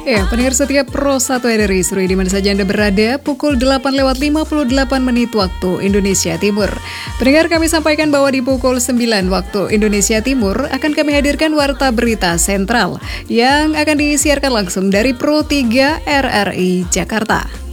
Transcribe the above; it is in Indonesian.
Ya, pendengar setia Pro 1 RRI Seru di mana saja Anda berada, pukul 8:58 waktu Indonesia Timur. Pendengar, kami sampaikan bahwa di pukul 9 waktu Indonesia Timur akan kami hadirkan Warta Berita Sentral yang akan disiarkan langsung dari Pro 3 RRI Jakarta.